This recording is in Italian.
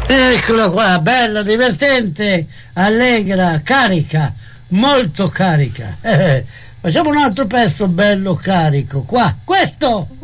Eccola qua, bella, divertente, allegra, carica, molto carica. Facciamo un altro pezzo bello carico, qua, questo!